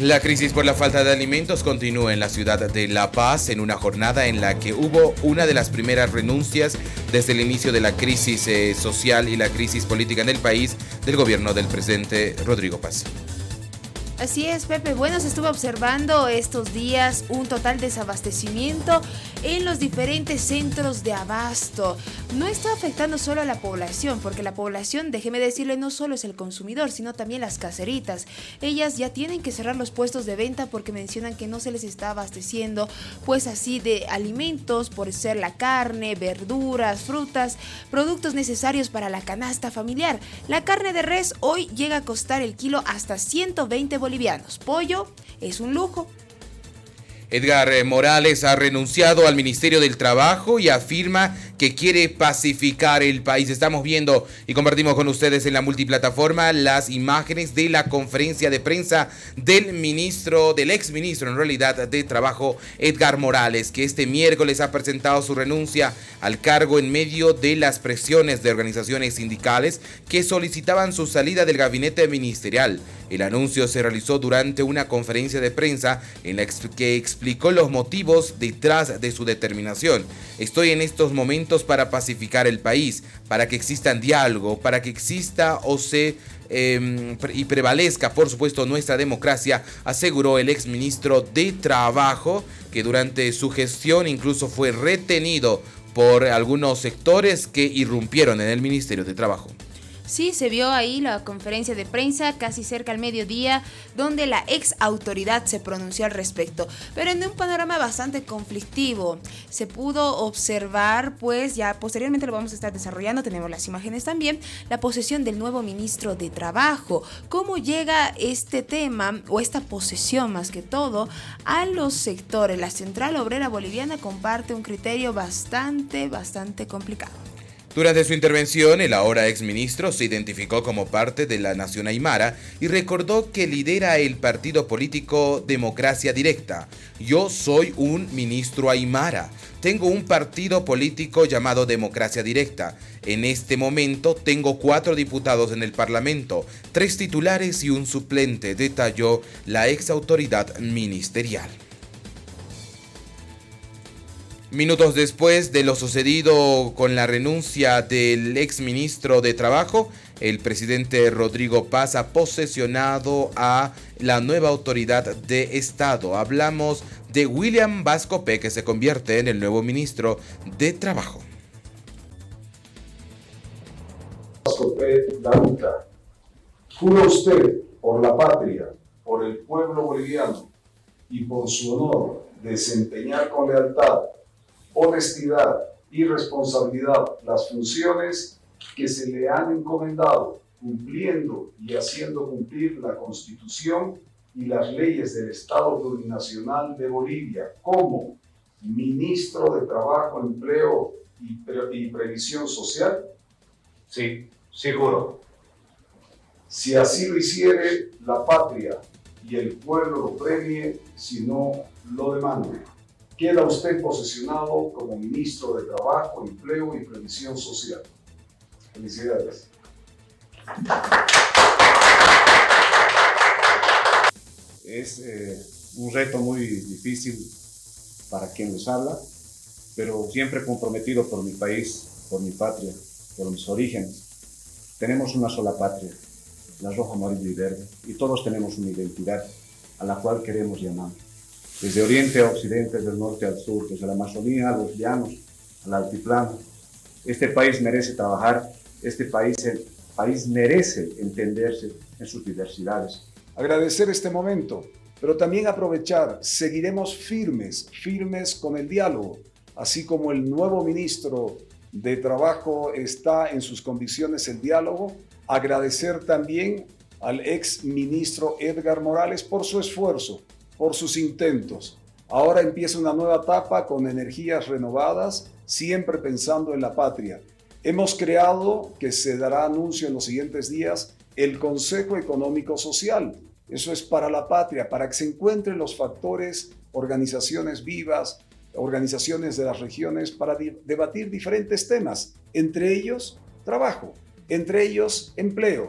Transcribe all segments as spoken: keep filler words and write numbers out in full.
La crisis por la falta de alimentos continúa en la ciudad de La Paz en una jornada en la que hubo una de las primeras renuncias desde el inicio de la crisis eh, social y la crisis política en el país del gobierno del presidente Rodrigo Paz. Así es, Pepe. Bueno, se estuvo observando estos días un total desabastecimiento en los diferentes centros de abasto. No está afectando solo a la población, porque la población, déjeme decirle, no solo es el consumidor, sino también las caseritas. Ellas ya tienen que cerrar los puestos de venta porque mencionan que no se les está abasteciendo, pues así de alimentos, por ser la carne, verduras, frutas, productos necesarios para la canasta familiar. La carne de res hoy llega a costar el kilo hasta ciento veinte bolivianos. Pollo es un lujo. Edgar Morales ha renunciado al Ministerio del Trabajo y afirma que quiere pacificar el país. Estamos viendo y compartimos con ustedes en la multiplataforma las imágenes de la conferencia de prensa del ministro, del exministro en realidad de Trabajo, Edgar Morales, que este miércoles ha presentado su renuncia al cargo en medio de las presiones de organizaciones sindicales que solicitaban su salida del gabinete ministerial. El anuncio se realizó durante una conferencia de prensa en la que explicó los motivos detrás de su determinación. Estoy en estos momentos para pacificar el país, para que exista diálogo, para que exista o se eh, y prevalezca, por supuesto, nuestra democracia, aseguró el exministro de Trabajo, que durante su gestión incluso fue retenido por algunos sectores que irrumpieron en el Ministerio de Trabajo. Sí, se vio ahí la conferencia de prensa casi cerca al mediodía, donde la ex autoridad se pronunció al respecto, pero en un panorama bastante conflictivo. Se pudo observar, pues ya posteriormente lo vamos a estar desarrollando, tenemos las imágenes también, la posesión del nuevo ministro de Trabajo. ¿Cómo llega este tema, o esta posesión más que todo, a los sectores? La Central Obrera Boliviana comparte un criterio bastante, bastante complicado. Durante su intervención, el ahora exministro se identificó como parte de la Nación Aymara y recordó que lidera el partido político Democracia Directa. Yo soy un ministro Aymara. Tengo un partido político llamado Democracia Directa. En este momento tengo cuatro diputados en el Parlamento, tres titulares y un suplente, detalló la ex autoridad ministerial. Minutos después de lo sucedido con la renuncia del exministro de Trabajo, el presidente Rodrigo Paz ha posesionado a la nueva autoridad de Estado. Hablamos de William Vascope, que se convierte en el nuevo ministro de Trabajo. Vascope Daruta, jura usted por la patria, por el pueblo boliviano y por su honor desempeñar con lealtad, honestidad y responsabilidad las funciones que se le han encomendado, cumpliendo y haciendo cumplir la Constitución y las leyes del Estado Plurinacional de Bolivia como ministro de Trabajo, Empleo y, Pre- y Previsión Social? Sí, sí juro. Si así lo hiciere, la patria y el pueblo lo premie, si no lo demande. Queda usted posesionado como ministro de Trabajo, Empleo y Previsión Social. Felicidades. Es eh, un reto muy difícil para quien les habla, pero siempre comprometido por mi país, por mi patria, por mis orígenes. Tenemos una sola patria, la roja, amarilla y verde, y todos tenemos una identidad a la cual queremos llamar. Desde oriente a occidente, del norte al sur, desde la Amazonía a los llanos, al altiplano. Este país merece trabajar, este país, el país merece entenderse en sus diversidades. Agradecer este momento, pero también aprovechar, seguiremos firmes, firmes con el diálogo, así como el nuevo ministro de Trabajo está en sus condiciones el diálogo. Agradecer también al ex ministro Edgar Morales por su esfuerzo, por sus intentos. Ahora empieza una nueva etapa con energías renovadas, siempre pensando en la patria. Hemos creado, que se dará anuncio en los siguientes días, el Consejo Económico Social. Eso es para la patria, para que se encuentren los factores, organizaciones vivas, organizaciones de las regiones, para di- debatir diferentes temas, entre ellos trabajo, entre ellos empleo,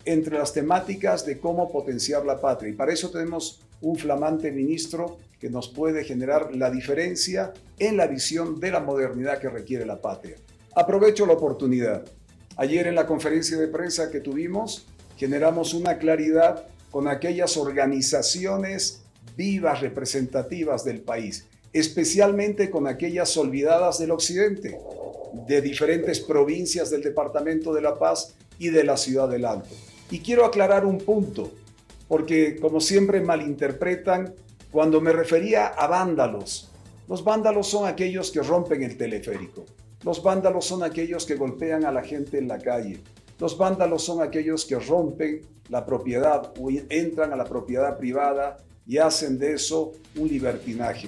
entre las temáticas de cómo potenciar la patria. Y para eso tenemos un flamante ministro que nos puede generar la diferencia en la visión de la modernidad que requiere la patria. Aprovecho la oportunidad. Ayer en la conferencia de prensa que tuvimos, generamos una claridad con aquellas organizaciones vivas, representativas del país, especialmente con aquellas olvidadas del occidente, de diferentes provincias del departamento de La Paz y de la ciudad del Alto. Y quiero aclarar un punto, porque como siempre malinterpretan cuando me refería a vándalos. Los vándalos son aquellos que rompen el teleférico. Los vándalos son aquellos que golpean a la gente en la calle. Los vándalos son aquellos que rompen la propiedad o entran a la propiedad privada y hacen de eso un libertinaje.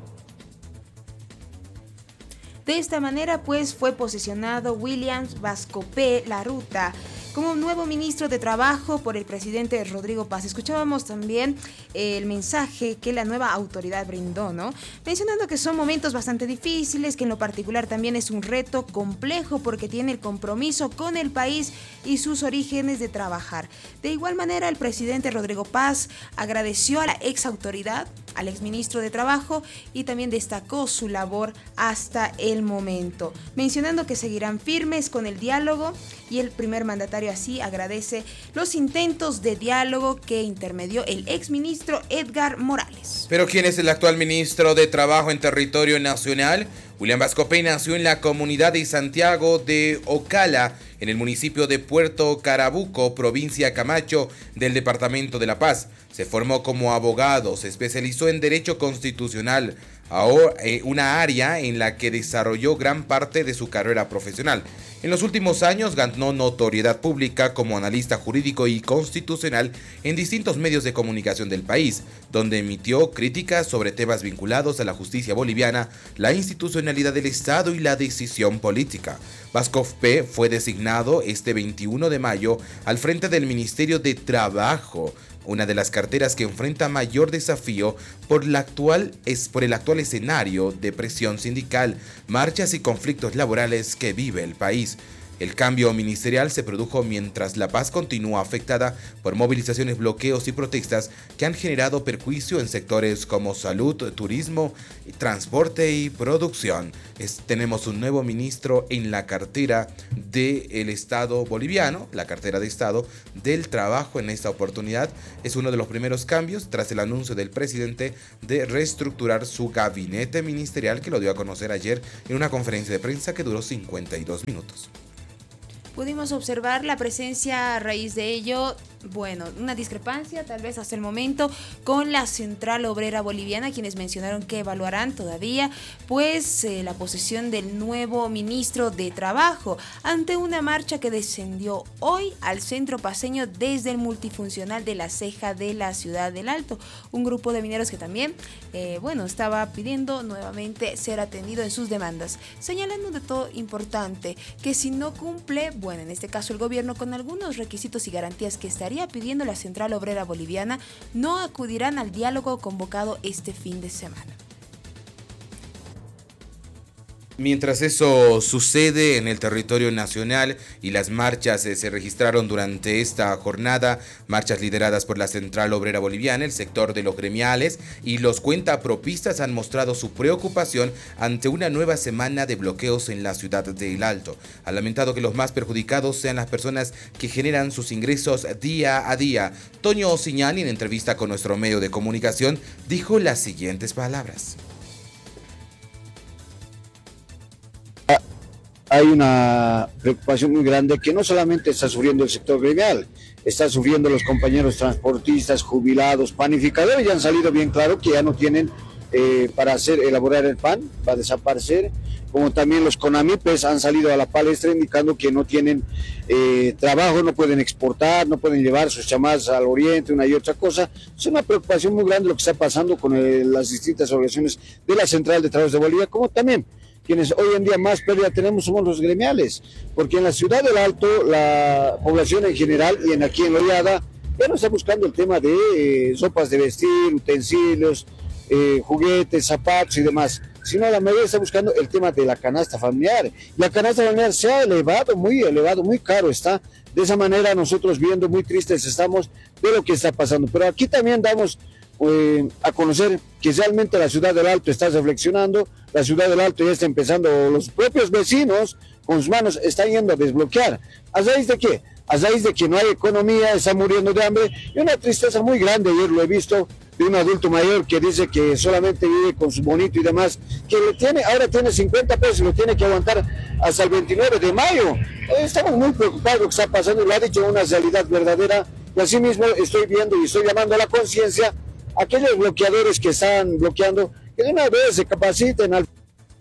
De esta manera, pues, fue posesionado William Vascope Larruta como nuevo ministro de Trabajo por el presidente Rodrigo Paz. Escuchábamos también el mensaje que la nueva autoridad brindó, ¿no? Mencionando que son momentos bastante difíciles, que en lo particular también es un reto complejo porque tiene el compromiso con el país y sus orígenes de trabajar. De igual manera, el presidente Rodrigo Paz agradeció a la ex autoridad, al exministro de Trabajo, y también destacó su labor hasta el momento, mencionando que seguirán firmes con el diálogo, y el primer mandatario así agradece los intentos de diálogo que intermedió el exministro Edgar Morales. ¿Pero quién es el actual ministro de Trabajo en territorio nacional? William Vascope nació en la comunidad de Santiago de Ocala, en el municipio de Puerto Carabuco, provincia Camacho, del departamento de La Paz. Se formó como abogado, se especializó en Derecho Constitucional, ahora, eh, una área en la que desarrolló gran parte de su carrera profesional. En los últimos años ganó notoriedad pública como analista jurídico y constitucional en distintos medios de comunicación del país, donde emitió críticas sobre temas vinculados a la justicia boliviana, la institucionalidad del Estado y la decisión política. Vascope fue designado este veintiuno de mayo al frente del Ministerio de Trabajo, una de las carteras que enfrenta mayor desafío por, la actual, es por el actual escenario de presión sindical, marchas y conflictos laborales que vive el país. El cambio ministerial se produjo mientras La Paz continúa afectada por movilizaciones, bloqueos y protestas que han generado perjuicio en sectores como salud, turismo, transporte y producción. Es, tenemos un nuevo ministro en la cartera del Estado boliviano, la cartera de Estado del Trabajo en esta oportunidad. Es uno de los primeros cambios tras el anuncio del presidente de reestructurar su gabinete ministerial, que lo dio a conocer ayer en una conferencia de prensa que duró cincuenta y dos minutos. Pudimos observar la presencia a raíz de ello, bueno, una discrepancia tal vez hasta el momento con la Central Obrera Boliviana, quienes mencionaron que evaluarán todavía pues eh, la posesión del nuevo ministro de Trabajo ante una marcha que descendió hoy al centro paceño desde el multifuncional de La Ceja de la ciudad del Alto. Un grupo de mineros que también, eh, bueno, estaba pidiendo nuevamente ser atendido en sus demandas, señalando de todo importante que si no cumple, bueno, en este caso el gobierno, con algunos requisitos y garantías que estaría pidiendo la Central Obrera Boliviana, no acudirán al diálogo convocado este fin de semana. Mientras eso sucede en el territorio nacional y las marchas eh, se registraron durante esta jornada, marchas lideradas por la Central Obrera Boliviana, el sector de los gremiales y los cuentapropistas han mostrado su preocupación ante una nueva semana de bloqueos en la ciudad de El Alto. Ha lamentado que los más perjudicados sean las personas que generan sus ingresos día a día. Toño Osiñani, en entrevista con nuestro medio de comunicación, dijo las siguientes palabras. Hay una preocupación muy grande que no solamente está sufriendo el sector gremial, está sufriendo los compañeros transportistas, jubilados, panificadores, ya han salido bien claro que ya no tienen eh, para hacer elaborar el pan, va a desaparecer, como también los CONAMIPES han salido a la palestra indicando que no tienen eh, trabajo, no pueden exportar, no pueden llevar sus chamadas al oriente, una y otra cosa. Es una preocupación muy grande lo que está pasando con eh, las distintas organizaciones de la Central de Trabajos de Bolivia, como también quienes hoy en día más pérdida tenemos somos los gremiales, porque en la ciudad del Alto la población en general y en aquí en Lollada ya no está buscando el tema de eh, sopas de vestir, utensilios, eh, juguetes, zapatos y demás. sino la mayoría está buscando el tema de la canasta familiar. La canasta familiar se ha elevado, muy elevado, muy caro está. De esa manera nosotros viendo muy tristes estamos de lo que está pasando. Pero aquí también damos eh, a conocer que realmente la ciudad del Alto está reflexionando, la ciudad del Alto ya está empezando, los propios vecinos con sus manos están yendo a desbloquear. ¿A raíz de qué? A raíz de que no hay economía, están muriendo de hambre y una tristeza muy grande. Ayer lo he visto de un adulto mayor que dice que solamente vive con su bonito y demás, que le tiene, ahora tiene cincuenta pesos y lo tiene que aguantar hasta el veintinueve de mayo. Estamos muy preocupados de lo que está pasando y lo ha dicho una realidad verdadera. Y así mismo estoy viendo y estoy llamando a la conciencia a aquellos bloqueadores que están bloqueando, que de una vez se capaciten al...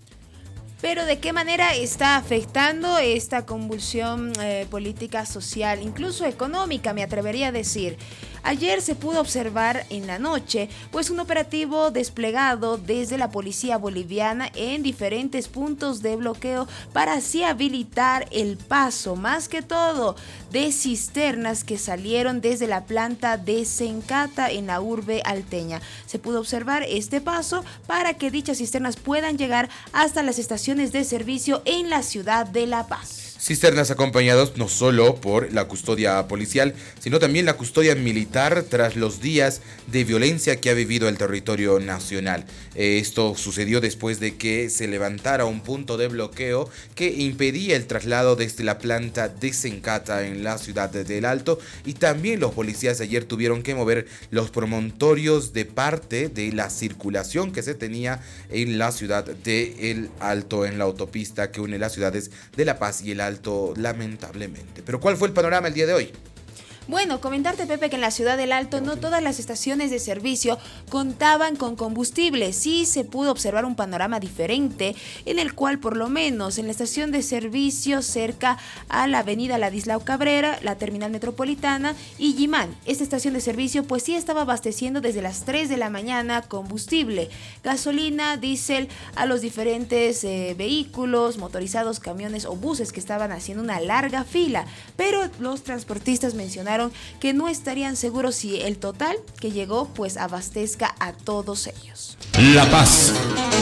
Pero ¿de qué manera está afectando esta convulsión eh, política, social, incluso económica, me atrevería a decir? Ayer se pudo observar en la noche pues un operativo desplegado desde la policía boliviana en diferentes puntos de bloqueo para así habilitar el paso, más que todo, de cisternas que salieron desde la planta de Sencata en la urbe alteña. Se pudo observar este paso para que dichas cisternas puedan llegar hasta las estaciones de servicio en la ciudad de La Paz. Cisternas acompañados no solo por la custodia policial, sino también la custodia militar tras los días de violencia que ha vivido el territorio nacional. Esto sucedió después de que se levantara un punto de bloqueo que impedía el traslado desde la planta de Sencata en la ciudad del Alto, y también los policías ayer tuvieron que mover los promontorios de parte de la circulación que se tenía en la ciudad del Alto, en la autopista que une las ciudades de La Paz y el Alto. Alto, lamentablemente. Pero ¿cuál fue el panorama el día de hoy? Bueno, comentarte, Pepe, que en la ciudad del Alto no todas las estaciones de servicio contaban con combustible. Sí se pudo observar un panorama diferente en el cual, por lo menos en la estación de servicio cerca a la avenida Ladislao Cabrera, la terminal metropolitana y Yimán, esta estación de servicio pues sí estaba abasteciendo desde las tres de la mañana combustible, gasolina, diésel a los diferentes eh, vehículos motorizados, camiones o buses que estaban haciendo una larga fila, pero los transportistas mencionaron que no estarían seguros si el total que llegó pues abastezca a todos ellos. La Paz.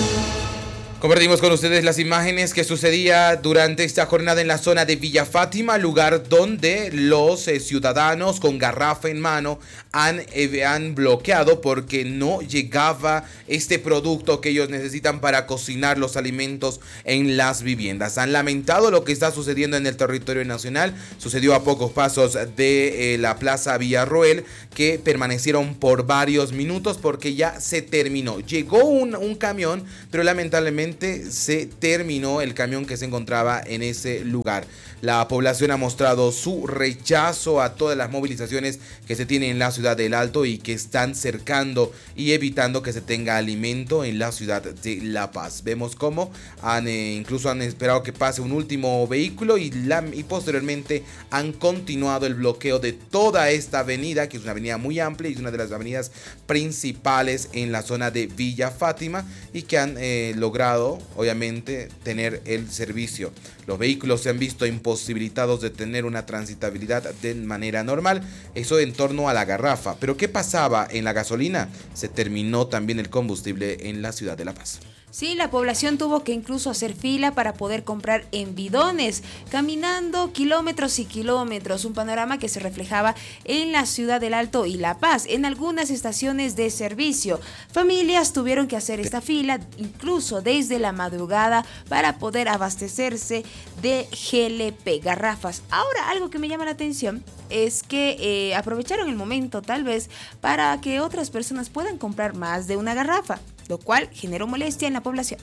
Compartimos con ustedes las imágenes que sucedía durante esta jornada en la zona de Villa Fátima, lugar donde los eh, ciudadanos con garrafa en mano han, eh, han bloqueado porque no llegaba este producto que ellos necesitan para cocinar los alimentos en las viviendas. Han lamentado lo que está sucediendo en el territorio nacional. Sucedió a pocos pasos de eh, la Plaza Villarroel, que permanecieron por varios minutos porque ya se terminó. Llegó un, un camión, pero lamentablemente se terminó el camión que se encontraba en ese lugar. La población ha mostrado su rechazo a todas las movilizaciones que se tienen en la ciudad del Alto y que están cercando y evitando que se tenga alimento en la ciudad de La Paz. Vemos cómo han, eh, incluso han esperado que pase un último vehículo y, la, y posteriormente han continuado el bloqueo de toda esta avenida, que es una avenida muy amplia y es una de las avenidas principales en la zona de Villa Fátima, y que han eh, logrado obviamente tener el servicio. Los vehículos se han visto imposibilitados de tener una transitabilidad de manera normal, eso en torno a la garrafa. Pero ¿qué pasaba en la gasolina? Se terminó también el combustible en la ciudad de La Paz. Sí, la población tuvo que incluso hacer fila para poder comprar en bidones, caminando kilómetros y kilómetros, un panorama que se reflejaba en la ciudad del Alto y La Paz, en algunas estaciones de servicio. Familias tuvieron que hacer esta fila, incluso desde la madrugada, para poder abastecerse de G L P, garrafas. Ahora, algo que me llama la atención es que eh, aprovecharon el momento, tal vez, para que otras personas puedan comprar más de una garrafa, lo cual generó molestia en la población.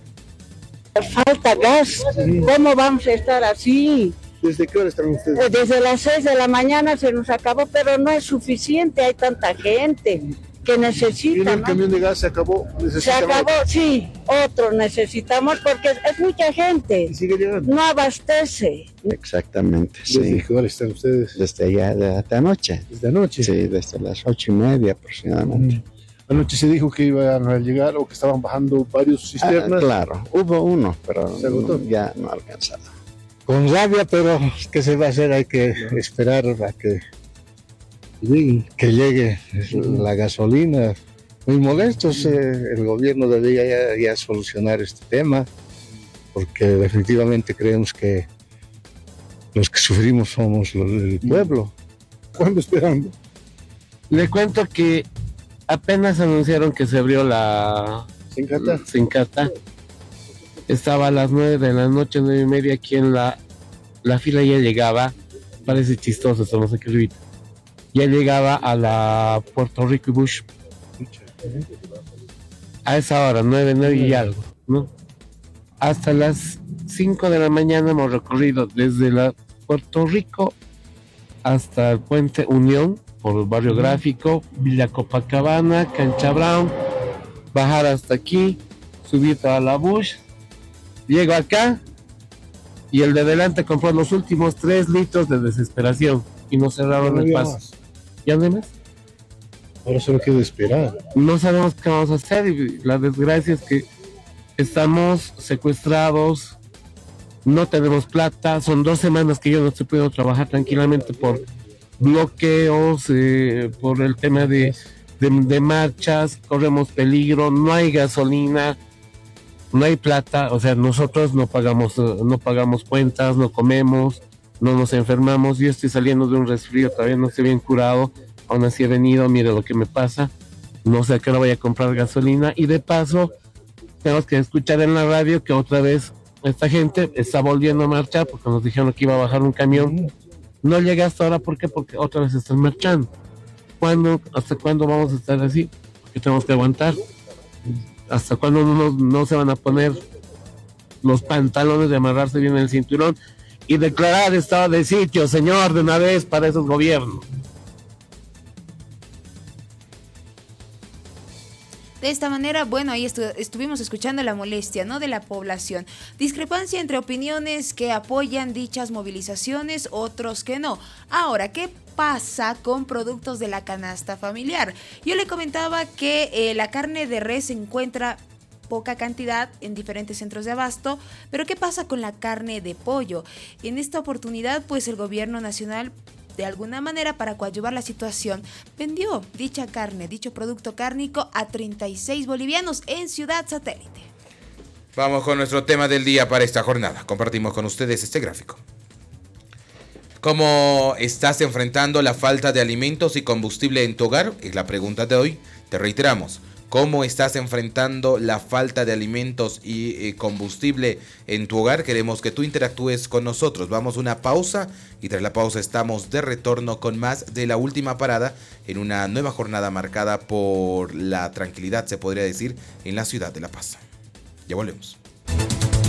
Falta gas, ¿cómo vamos a estar así? ¿Desde qué hora están ustedes? Desde las seis de la mañana se nos acabó, pero no es suficiente, hay tanta gente que necesita. ¿Tiene el ¿no? camión de gas se acabó? Se acabó, sí, otro necesitamos porque es mucha gente. ¿Y sigue llegando? No abastece. Exactamente, ¿Desde sí. qué hora están ustedes? Desde allá, desde anoche. ¿Desde anoche? Sí, desde las ocho y media aproximadamente. Mm. Anoche se dijo que iban a llegar o que estaban bajando varios cisternas. Ah, claro, hubo uno, pero ¿Se agotó? no, ya no ha alcanzado. Con rabia, pero ¿qué se va a hacer? Hay que esperar a que, que llegue la gasolina. muy molestos. Eh, el gobierno debería ya, ya solucionar este tema, porque definitivamente creemos que los que sufrimos somos los del pueblo. ¿Cuándo esperando? Le cuento que apenas anunciaron que se abrió la Sincata. Sincata. Estaba a las nueve de la noche, nueve y media, aquí en la, la fila ya llegaba, parece chistoso, estamos aquí arriba, ya llegaba a la Puerto Rico y Bush. A esa hora, nueve, nueve y algo, ¿no? Hasta las cinco de la mañana hemos recorrido desde la Puerto Rico hasta el Puente Unión, por el barrio Gráfico, Villa Copacabana, Cancha Brown, bajar hasta aquí, subir a la Bush, llego acá y el de delante compró los últimos tres litros de desesperación y nos cerraron No el había paso. más. ¿Ya no hay más? Ahora solo queda esperar. No sabemos qué vamos a hacer y la desgracia es que estamos secuestrados, no tenemos plata, son dos semanas que yo no estoy pudiendo trabajar tranquilamente por bloqueos, eh, por el tema de, de, de marchas, corremos peligro, no hay gasolina, no hay plata, o sea, nosotros no pagamos, no pagamos cuentas, no comemos, no nos enfermamos, yo estoy saliendo de un resfrío, todavía no estoy bien curado, aún así he venido, mire lo que me pasa, no sé a qué hora voy a comprar gasolina y de paso tenemos que escuchar en la radio que otra vez esta gente está volviendo a marchar porque nos dijeron que iba a bajar un camión. No llega hasta ahora, ¿por qué? Porque otra vez están marchando. ¿Cuándo, hasta cuándo vamos a estar así? Porque tenemos que aguantar. ¿Hasta cuándo no, nos, no se van a poner los pantalones de amarrarse bien el cinturón y declarar estado de sitio, señor, de una vez para esos gobiernos? De esta manera, bueno, ahí estu- estuvimos escuchando la molestia, ¿no?, de la población. Discrepancia entre opiniones que apoyan dichas movilizaciones, otros que no. Ahora, ¿qué pasa con productos de la canasta familiar? Yo le comentaba que eh, la carne de res se encuentra poca cantidad en diferentes centros de abasto, pero ¿qué pasa con la carne de pollo? En esta oportunidad, pues el gobierno nacional, de alguna manera, para coadyuvar la situación, vendió dicha carne, dicho producto cárnico a treinta y seis bolivianos en Ciudad Satélite. Vamos con nuestro tema del día para esta jornada. Compartimos con ustedes este gráfico. ¿Cómo estás enfrentando la falta de alimentos y combustible en tu hogar? Es la pregunta de hoy. Te reiteramos. ¿Cómo estás enfrentando la falta de alimentos y eh, combustible en tu hogar? Queremos que tú interactúes con nosotros. Vamos a una pausa y tras la pausa estamos de retorno con más de La Última Parada en una nueva jornada marcada por la tranquilidad, se podría decir, en la ciudad de La Paz. Ya volvemos.